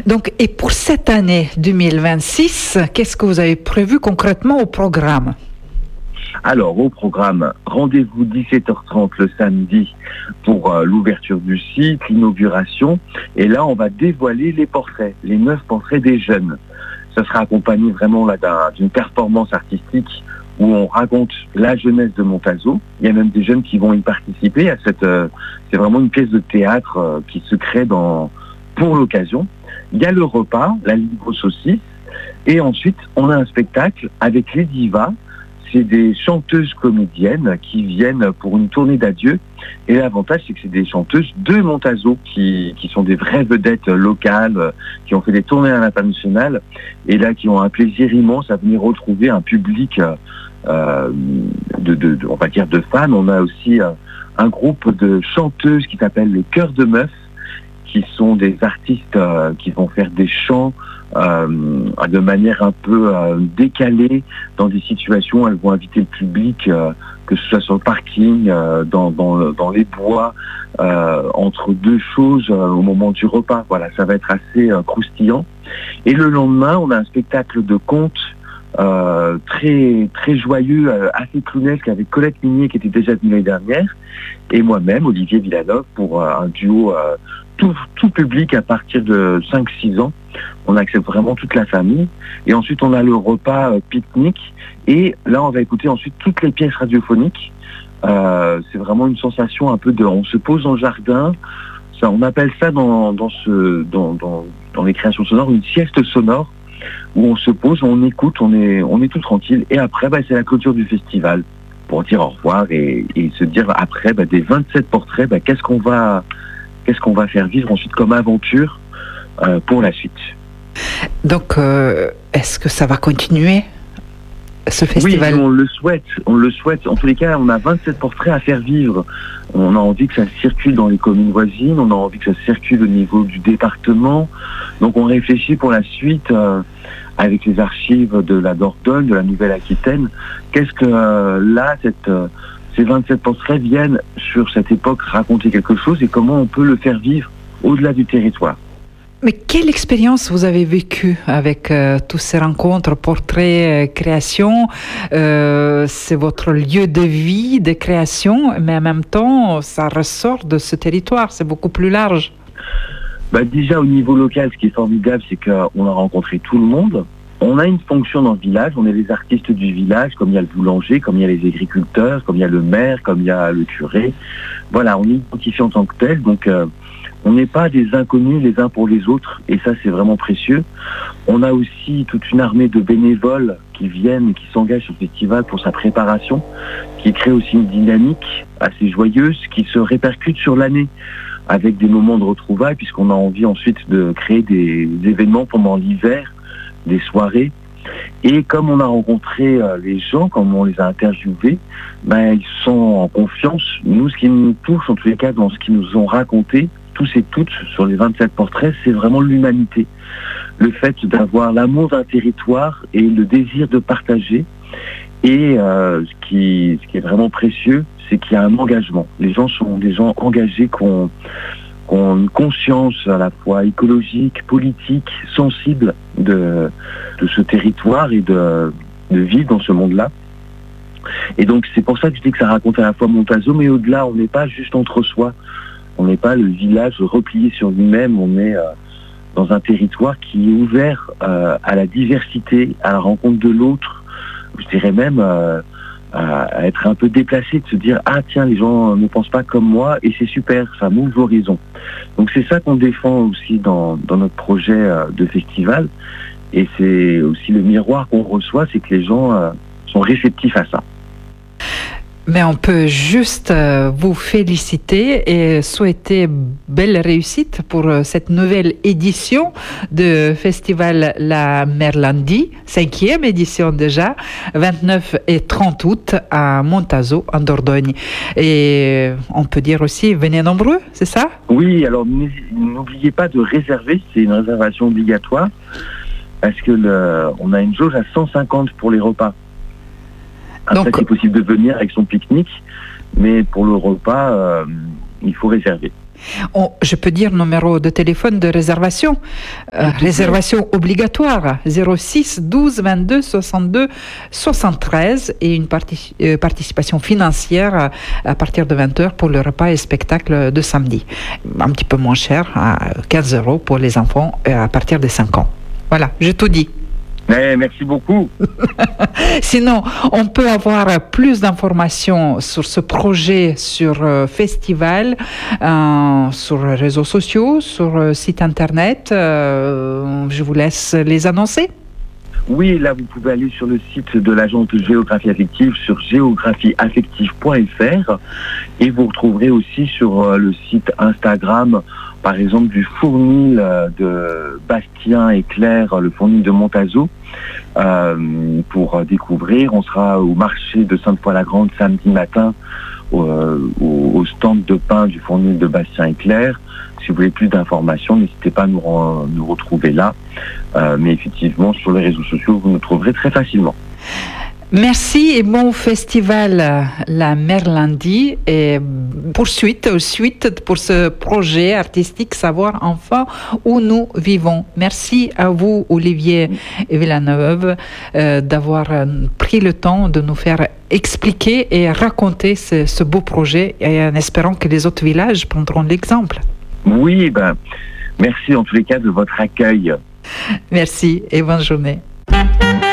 Donc, et pour cette année 2026, qu'est-ce que vous avez prévu concrètement au programme? Alors, au programme, rendez-vous 17h30 le samedi pour l'ouverture du site, l'inauguration. Et là, on va dévoiler les portraits, les 9 portraits des jeunes. Ça sera accompagné vraiment là d'une performance artistique où on raconte la jeunesse de Montazo. Il y a même des jeunes qui vont y participer à cette. C'est vraiment une pièce de théâtre qui se crée pour l'occasion. Il y a le repas, la libre saucisse, et ensuite on a un spectacle avec les divas. C'est des chanteuses comédiennes qui viennent pour une tournée d'adieu. Et l'avantage, c'est que c'est des chanteuses de Montazo qui sont des vraies vedettes locales, qui ont fait des tournées à l'international et là qui ont un plaisir immense à venir retrouver un public on va dire de fans. On a aussi un groupe de chanteuses qui s'appelle les Chœurs de Meufs, qui sont des artistes qui vont faire des chants de manière un peu décalée dans des situations. Elles vont inviter le public, que ce soit sur le parking, dans les bois, entre deux choses au moment du repas. Voilà, ça va être assez croustillant. Et le lendemain, on a un spectacle de contes très très joyeux, assez clownesque, avec Colette Minier qui était déjà venue l'année dernière, et moi-même, Olivier Villanov, pour un duo tout public à partir de 5-6 ans. On accepte vraiment toute la famille. Et ensuite, on a le repas pique-nique. Et là, on va écouter ensuite toutes les pièces radiophoniques. C'est vraiment une sensation un peu on se pose dans le jardin. Ça, on appelle ça dans les créations sonores une sieste sonore, où on se pose, on écoute, on est tout tranquille. Et après, c'est la clôture du festival pour dire au revoir et se dire après, des 27 portraits, qu'est-ce qu'on va faire vivre ensuite comme aventure pour la suite. Donc, est-ce que ça va continuer, ce festival? Oui, on le souhaite. En tous les cas, on a 27 portraits à faire vivre. On a envie que ça circule dans les communes voisines, on a envie que ça circule au niveau du département. Donc on réfléchit pour la suite avec les archives de la Dordogne, de la Nouvelle-Aquitaine. Qu'est-ce que ces 27 portraits viennent sur cette époque raconter quelque chose et comment on peut le faire vivre au-delà du territoire. Mais quelle expérience vous avez vécue avec toutes ces rencontres, portraits, créations? C'est votre lieu de vie, de création, mais en même temps, ça ressort de ce territoire, c'est beaucoup plus large. Déjà, au niveau local, ce qui est formidable, c'est qu'on a rencontré tout le monde. On a une fonction dans le village, on est les artistes du village, comme il y a le boulanger, comme il y a les agriculteurs, comme il y a le maire, comme il y a le curé. Voilà, on est identifié en tant que tel, donc on n'est pas des inconnus les uns pour les autres, et ça c'est vraiment précieux. On a aussi toute une armée de bénévoles qui viennent et qui s'engagent sur le festival pour sa préparation, qui crée aussi une dynamique assez joyeuse qui se répercute sur l'année, avec des moments de retrouvailles, puisqu'on a envie ensuite de créer des événements pendant l'hiver, des soirées. Et comme on a rencontré les gens, comme on les a interviewés, ils sont en confiance. Nous, ce qui nous touche, en tous les cas, dans ce qu'ils nous ont raconté, tous et toutes, sur les 27 portraits, c'est vraiment l'humanité. Le fait d'avoir l'amour d'un territoire et le désir de partager. Et ce qui est vraiment précieux, c'est qu'il y a un engagement. Les gens sont des gens engagés qui ont une conscience à la fois écologique, politique, sensible de ce territoire et de vivre dans ce monde-là. Et donc c'est pour ça que je dis que ça raconte à la fois Montazo, mais au-delà, on n'est pas juste entre soi. On n'est pas le village replié sur lui-même, on est dans un territoire qui est ouvert à la diversité, à la rencontre de l'autre. Je dirais même à être un peu déplacé, de se dire « Ah tiens, les gens ne pensent pas comme moi et c'est super, ça m'ouvre l'horizon ». Donc c'est ça qu'on défend aussi dans notre projet de festival, et c'est aussi le miroir qu'on reçoit, c'est que les gens sont réceptifs à ça. Mais on peut juste vous féliciter et souhaiter belle réussite pour cette nouvelle édition de Festival La Merlandie, 5e édition déjà, 29 et 30 août à Montazo, en Dordogne. Et on peut dire aussi, venez nombreux, c'est ça? Oui, alors n'oubliez pas de réserver, c'est une réservation obligatoire, parce que on a une jauge à 150 pour les repas. Après, c'est possible de venir avec son pique-nique, mais pour le repas, il faut réserver. Je peux dire numéro de téléphone de réservation. Réservation obligatoire 06 12 22 62 73 et une participation financière à partir de 20h pour le repas et spectacle de samedi. Un petit peu moins cher, à 15 € pour les enfants à partir de 5 ans. Voilà, j'ai tout dit. Merci beaucoup. Sinon, on peut avoir plus d'informations sur ce projet, sur festival, sur les réseaux sociaux, sur le site internet. Je vous laisse les annoncer. Oui, là, vous pouvez aller sur le site de l'agence de géographie affective sur géographieaffective.fr et vous retrouverez aussi sur le site Instagram, par exemple, du fournil de Bastien et Claire, le fournil de Montazo, pour découvrir. On sera au marché de Sainte-Foy-la-Grande samedi matin au stand de pain du fournil de Bastien et Claire. Si vous voulez plus d'informations, n'hésitez pas à nous retrouver là. Mais effectivement, sur les réseaux sociaux, vous nous trouverez très facilement. Merci et bon festival La Merlandie et suite pour ce projet artistique Savoir enfin où nous vivons. Merci à vous, Olivier Villeneuve, d'avoir pris le temps de nous faire expliquer et raconter ce beau projet et en espérant que les autres villages prendront l'exemple. Oui, merci en tous les cas de votre accueil. Merci et bonne journée.